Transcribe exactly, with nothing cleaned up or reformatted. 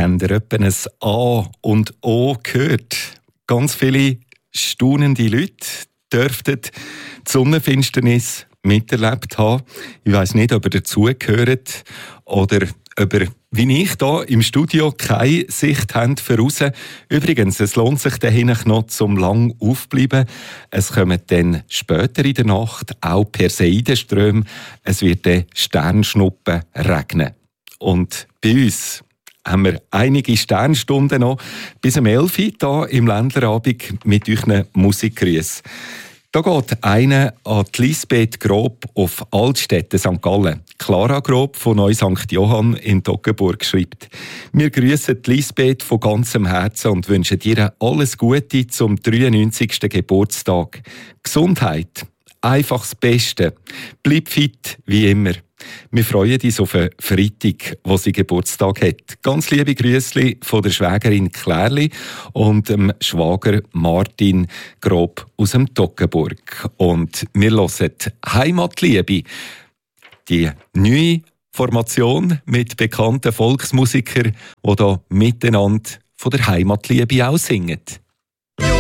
Habt ihr etwa ein A und O gehört? Ganz viele staunende Leute dürften die Sonnenfinsternis miterlebt haben. Ich weiss nicht, ob ihr dazugehört oder ob ihr, wie ich hier im Studio, keine Sicht habt für raus. Übrigens, es lohnt sich dahin noch zum lang aufbleiben. Es kommen dann später in der Nacht auch Perseidenströme. Es wird dann Sternschnuppen regnen. Und bei uns haben wir einige Sternstunden noch bis um elf Uhr hier im Ländlerabend mit euren Musikgrüssen. Da geht einer an die Lisbeth Grob auf Altstätten, Sankt Gallen. Clara Grob von Neu Sankt Johann in Toggenburg schreibt: Wir grüßen die Lisbeth von ganzem Herzen und wünschen dir alles Gute zum dreiundneunzigsten Geburtstag. Gesundheit, einfach das Beste. Bleib fit wie immer. Wir freuen uns auf einen Freitag, wo sie Geburtstag hat. Ganz liebe Grüßli von der Schwägerin Klärli und dem Schwager Martin Grob aus dem Toggenburg. Und wir hören Heimatliebe, die neue Formation mit bekannten Volksmusikern, die hier miteinander von der Heimatliebe auch singen.